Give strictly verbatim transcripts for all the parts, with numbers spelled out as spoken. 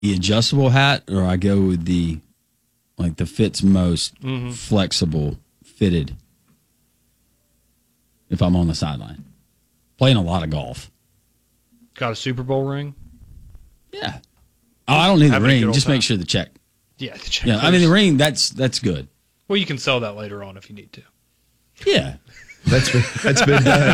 the adjustable hat, or I go with the like the fits most mm-hmm. flexible fitted. If I'm on the sideline, playing a lot of golf. Got a Super Bowl ring? Yeah. Oh, I don't need Having the a good ring. old Just time. make sure the check. Yeah, the check. Yeah, I mean the ring. That's that's good. Well, you can sell that later on if you need to. Yeah. That's been, that's been done.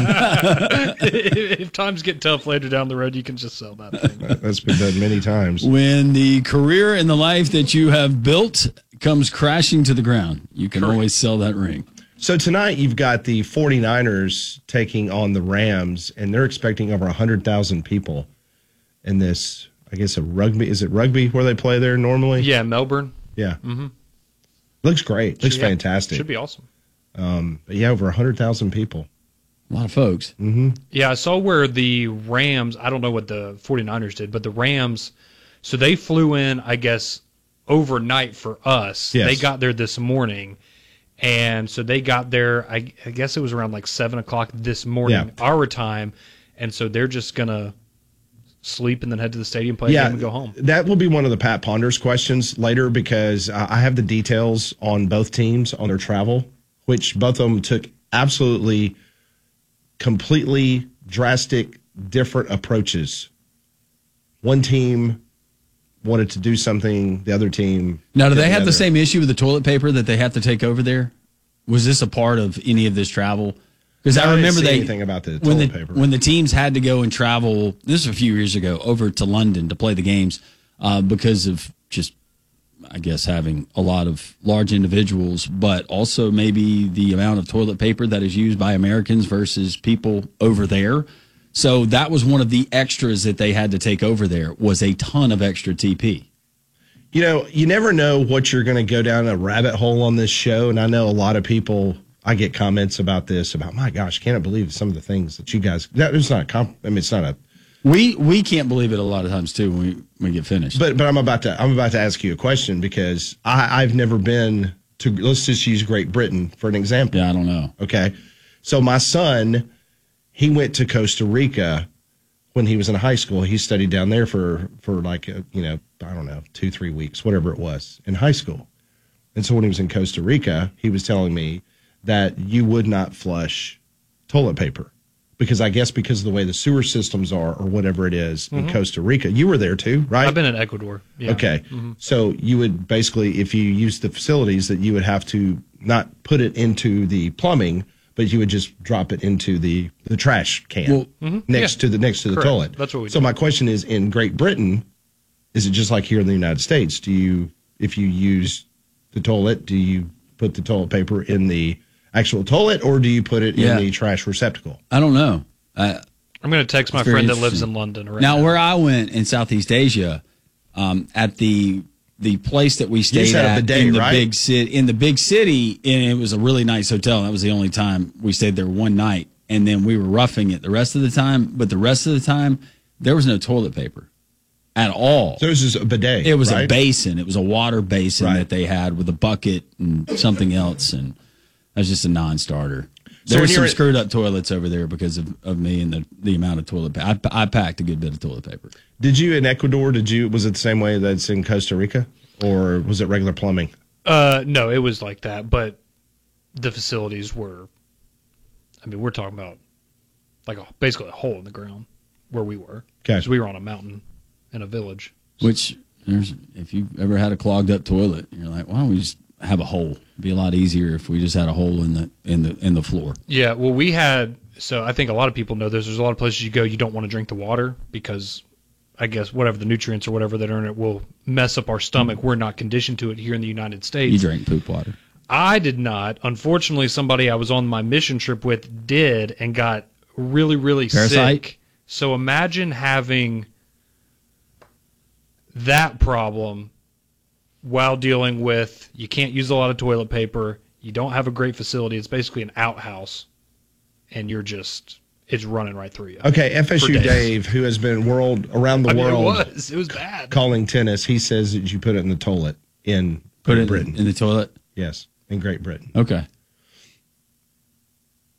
If times get tough later down the road, you can just sell that thing. That's been done many times. When the career and the life that you have built comes crashing to the ground, you can Correct. always sell that ring. So tonight you've got the 49ers taking on the Rams, and they're expecting over one hundred thousand people in this, I guess, a rugby. Is it rugby where they play there normally? Yeah, Melbourne. Yeah. Mm-hmm. Looks great. Looks Yeah, fantastic. Should be awesome. Um, but yeah, over one hundred thousand people. A lot of folks. Mm-hmm. Yeah, I saw where the Rams, I don't know what the 49ers did, but the Rams, so they flew in, I guess, overnight for us. Yes. They got there this morning. And so they got there, I, I guess it was around like seven o'clock this morning, Yeah. our time. And so they're just going to sleep and then head to the stadium, play a Yeah, game, and go home. that will be one of the Pat Ponders questions later because uh, I have the details on both teams on their travel, which both of them took absolutely, completely drastic, different approaches. One team wanted to do something, the other team. Now, do did they have the other. same issue with the toilet paper that they have to take over there? Was this a part of any of this travel? Because No, I I didn't remember see they anything about the when toilet the paper. when the teams had to go and travel. This was a few years ago over to London to play the games uh, because of just, I guess, having a lot of large individuals, but also maybe the amount of toilet paper that is used by Americans versus people over there. So that was one of the extras that they had to take over there was a ton of extra T P. You know, you never know what you're going to go down a rabbit hole on this show. And I know a lot of people, I get comments about this, about, my gosh, can't I believe some of the things that you guys, that is not a comp, I mean, it's not a, We we can't believe it a lot of times too when we, when we get finished. but, but I'm about to, I'm about to ask you a question because I, I've never been to, let's just use Great Britain for an example. yeah, I don't know. Okay. So my son, he went to Costa Rica when he was in high school. He studied down there for, for like, a, you know, I don't know, two, three weeks, whatever it was in high school. And so when he was in Costa Rica, he was telling me that you would not flush toilet paper because I guess because of the way the sewer systems are or whatever it is in Costa Rica. You were there too, right? I've been in Ecuador. Yeah. Okay. So you would basically, if you use the facilities, that you would have to not put it into the plumbing, but you would just drop it into the, the trash can Well, next Yeah. to the next to the Correct. toilet. That's what we So do. my question is, in Great Britain, is it just like here in the United States? Do you, if you use the toilet, do you put the toilet paper in the actual toilet, or do you put it Yeah. in the trash receptacle? I don't know. I, I'm going to text my It's very friend that lives interesting. in London right now, now. where I went in Southeast Asia, um, at the the place that we stayed just had a at bidet, in the right? big city, in the big city, and it was a really nice hotel. That was the only time we stayed there one night, and then we were roughing it the rest of the time. But the rest of the time, there was no toilet paper at all. So it was just a bidet. It was right? a basin. It was a water basin Right. that they had with a bucket and something else, and that was just a non-starter. So There were when some you're at- screwed up toilets over there because of, of me and the, the amount of toilet paper. I, I packed a good bit of toilet paper. Did you in Ecuador? Did you? Was it the same way that's in Costa Rica, or was it regular plumbing? Uh, no, it was like that, but the facilities were, I mean, we're talking about like a, basically a hole in the ground where we were. Okay. Because we were on a mountain in a village. Which, there's, if you've ever had a clogged up toilet, you're like, why don't we just have a hole? It'd be a lot easier if we just had a hole in the in the in the floor. Yeah, well, we had, so I think a lot of people know this. There's a lot of places you go, you don't want to drink the water because I guess whatever the nutrients or whatever that are in it will mess up our stomach. We're not conditioned to it here in the United States. You drank poop water. I did not. Unfortunately, somebody I was on my mission trip with did and got really, really Parasite? sick. So imagine having that problem while dealing with you can't use a lot of toilet paper, you don't have a great facility. It's basically an outhouse, and you're just it's running right through you. Okay, F S U For days. Dave, who has been world around the I mean, world it was. It was bad. calling tennis, he says that you put it in the toilet in Put Great it Britain. in the toilet. Yes, in Great Britain. Okay.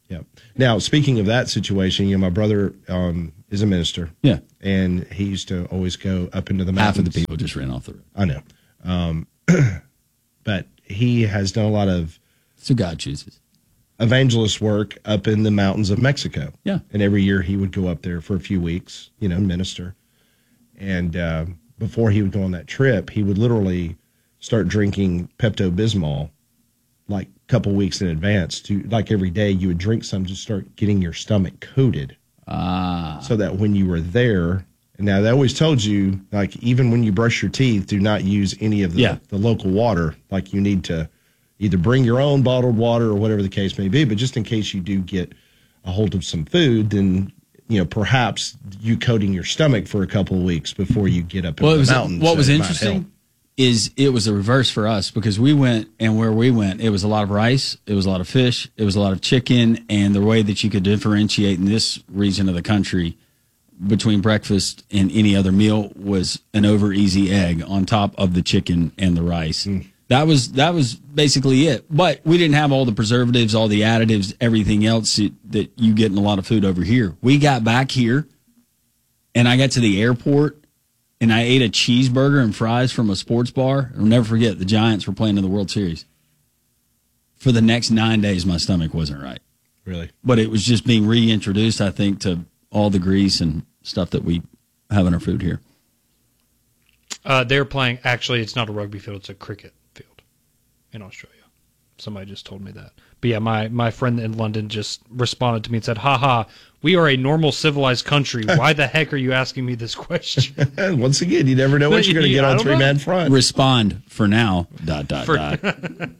Yeah. Now, speaking of that situation, you know, my brother um, is a minister. Yeah. And he used to always go up into the mountains. Half of the people just ran off the road. I know. Um, but he has done a lot of So God chooses. evangelist work up in the mountains of Mexico. Yeah. And every year he would go up there for a few weeks, you know, minister. And uh, before he would go on that trip, he would literally start drinking Pepto-Bismol like a couple weeks in advance. To like every day you would drink some to start getting your stomach coated. Ah. So that when you were there, and now they always told you, like, even when you brush your teeth, do not use any of the, Yeah. the local water. Like, you need to either bring your own bottled water or whatever the case may be. But just in case you do get a hold of some food, then, you know, perhaps you coating your stomach for a couple of weeks before you get up in Well, it the was, mountains. what was that might interesting help. is it was the reverse for us because we went, and where we went, it was a lot of rice, it was a lot of fish, it was a lot of chicken, and the way that you could differentiate in this region of the country between breakfast and any other meal was an over easy egg on top of the chicken and the rice. Mm. That was that was basically it. But we didn't have all the preservatives, all the additives, everything else that, that you get in a lot of food over here. We got back here, and I got to the airport, and I ate a cheeseburger and fries from a sports bar. I'll never forget, the Giants were playing in the World Series. For the next nine days, my stomach wasn't right. Really? But it was just being reintroduced, I think, to all the grease and stuff that we have in our food here. Uh, they're playing, actually, it's not a rugby field, it's a cricket field in Australia. Somebody just told me that. But yeah, my, my friend in London just responded to me and said, ha ha, we are a normal civilized country. Why the heck are you asking me this question? Once again, you never know what you're going to get on Three Man Front. Respond for now, dot, dot, For- dot.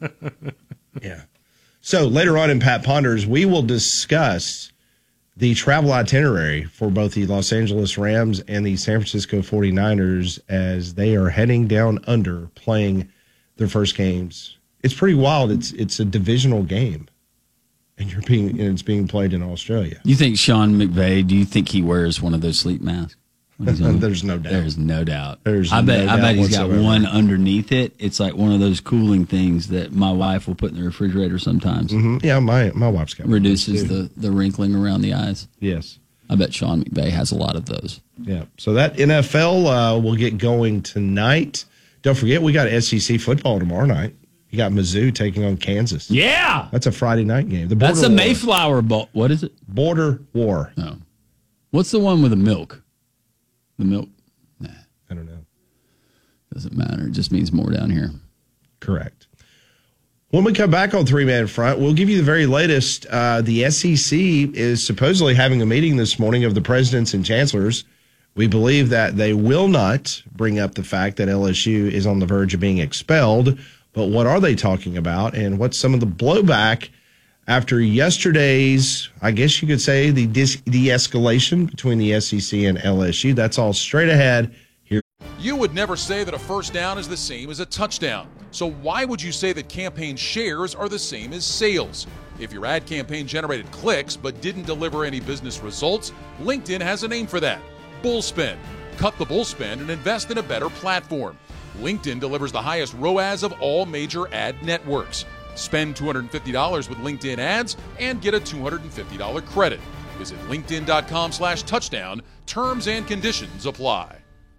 Yeah. So later on in Pat Ponders, we will discuss the travel itinerary for both the Los Angeles Rams and the San Francisco forty-niners as they are heading down under playing their first games. It's pretty wild. It's it's a divisional game, and you're being and it's being played in Australia. You think Sean McVay, do you think he wears one of those sleep masks? when he's on- There's no doubt. There's no doubt. There's I bet no I bet doubt he's whatsoever. got one underneath it. It's like one of those cooling things that my wife will put in the refrigerator sometimes. Mhm. Yeah, my my wife's got one of those, Reduces too. the, the wrinkling around the eyes. Yes. I bet Sean McVay has a lot of those. Yeah. So that N F L uh, will get going tonight. Don't forget, we got S E C football tomorrow night. You got Mizzou taking on Kansas. Yeah. That's a Friday night game. The That's Border the War. Mayflower Bowl. What is it? Border War. No. What's the one with the milk? The milk? Nah, I don't know. doesn't matter. It just means more down here. Correct. When we come back on Three Man Front, we'll give you the very latest. Uh, the S E C is supposedly having a meeting this morning of the presidents and chancellors. We believe that they will not bring up the fact that L S U is on the verge of being expelled. But what are they talking about, and what's some of the blowback after yesterday's, I guess you could say, the dis- de-escalation between the S E C and L S U? That's all straight ahead here. You would never say that a first down is the same as a touchdown. So why would you say that campaign shares are the same as sales? If your ad campaign generated clicks but didn't deliver any business results, LinkedIn has a name for that. Bullspend. Cut the bullspend and invest in a better platform. LinkedIn delivers the highest R O A S of all major ad networks. Spend two hundred fifty dollars with LinkedIn ads and get a two hundred fifty dollars credit. Visit linkedin.com slash touchdown. Terms and conditions apply.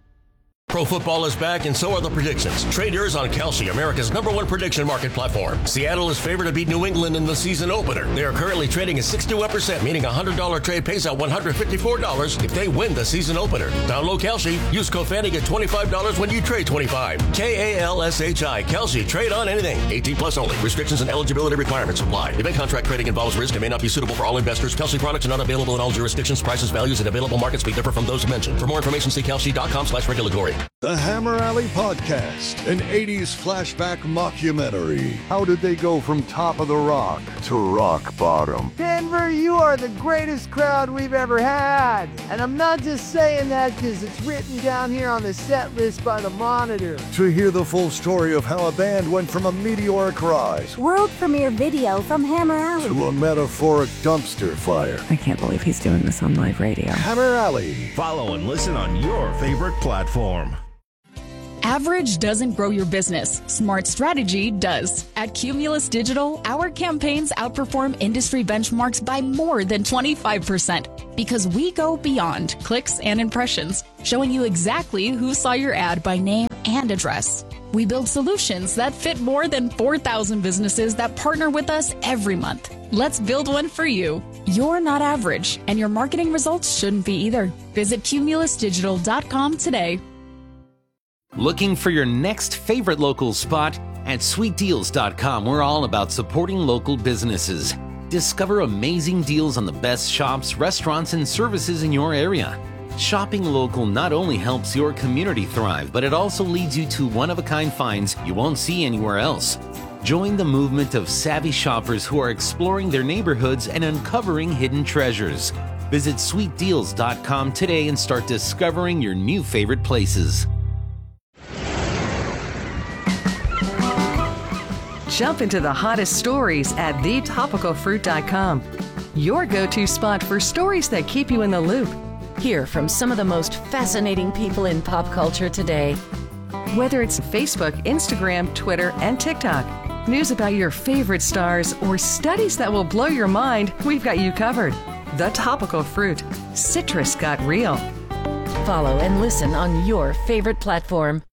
Pro football is back, and so are the predictions. Trade yours on Kalshi, America's number one prediction market platform. Seattle is favored to beat New England in the season opener. They are currently trading at sixty-one percent, meaning a one hundred dollars trade pays out one hundred fifty-four dollars if they win the season opener. Download Kalshi. Use code Fanny, get twenty-five dollars when you trade twenty-five. K A L S H I. Kalshi. Trade on anything. eighteen plus only. Restrictions and eligibility requirements apply. Event contract trading involves risk and may not be suitable for all investors. Kalshi products are not available in all jurisdictions. Prices, values, and available markets may differ from those mentioned. For more information, see kalshi.com slash regulatory. The Hammer Alley Podcast, an eighties flashback mockumentary. How did they go from top of the rock to rock bottom? Denver, you are the greatest crowd we've ever had. And I'm not just saying that because it's written down here on the set list by the Monitor. To hear the full story of how a band went from a meteoric rise World premiere video from Hammer Alley. to a metaphoric dumpster fire. I can't believe he's doing this on live radio. Hammer Alley. Follow and listen on your favorite platform. Average doesn't grow your business. Smart strategy does. At Cumulus Digital, our campaigns outperform industry benchmarks by more than twenty-five percent because we go beyond clicks and impressions, showing you exactly who saw your ad by name and address. We build solutions that fit more than four thousand businesses that partner with us every month. Let's build one for you. You're not average, and your marketing results shouldn't be either. Visit cumulus digital dot com today. Looking for your next favorite local spot? At sweet deals dot com, we're all about supporting local businesses. Discover amazing deals on the best shops, restaurants, and services in your area. Shopping local not only helps your community thrive, but it also leads you to one-of-a-kind finds you won't see anywhere else. Join the movement of savvy shoppers who are exploring their neighborhoods and uncovering hidden treasures. Visit sweet deals dot com today and start discovering your new favorite places. Jump into the hottest stories at the topical fruit dot com. Your go-to spot for stories that keep you in the loop. Hear from some of the most fascinating people in pop culture today. Whether it's Facebook, Instagram, Twitter, and TikTok, news about your favorite stars, or studies that will blow your mind, we've got you covered. The Topical Fruit. Citrus got real. Follow and listen on your favorite platform.